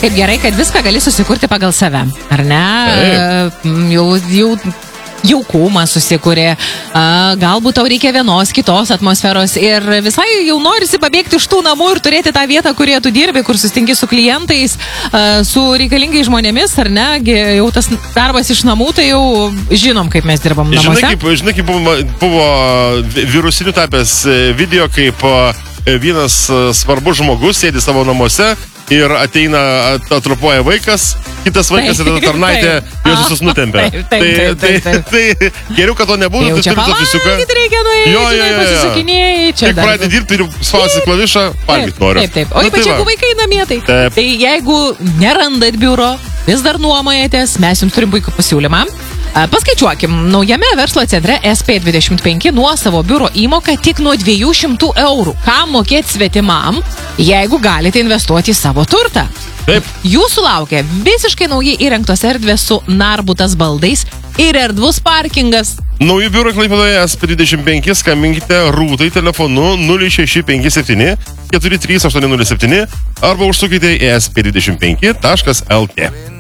Kaip gerai, kad viską gali susikurti pagal save, ar ne? Jau jaukumą susikūrė, galbūt tau reikia vienos, kitos atmosferos ir visai jau norisi pabėgti iš tų namų ir turėti tą vietą, kurioje tu dirbi, kur susitinki su klientais, su reikalingais žmonėmis, ar ne? Jau tas darbas iš namų, tai jau žinom, kaip mes dirbam namuose. Žinai, kaip buvo virusiniu tapęs video, kaip vienas svarbus žmogus sėdi savo namuose ir ateina, atropoja vaikas, kitas vaikas ir tarnaitė juos visus nutempia. Tai geriau, kad to nebūtų, jau čia pavalgyti reikia nueiti, pasisukinėjai. Tik pradėti dirbti ir spausti klavišą, valgyti noriu. Taip. O ypač jeigu vaikai namie, tai jeigu nerandat biuro, vis dar nuomojatės, mes jums turim puikų pasiūlymą. Paskaičiuokim, naujame verslo centre SP25 nuosavo biuro įmoka tik nuo 200 eurų. Kam mokėti svetimam, jeigu galite investuoti į savo turtą? Taip. Jūsų laukia visiškai naujai įrengtos erdvės su narbutas baldais ir erdvus parkingas. Naujų biurų Klaipėdoje SP25 skambinkite Rūtai telefonu 0657 43807 arba užsukite į sp25.lt.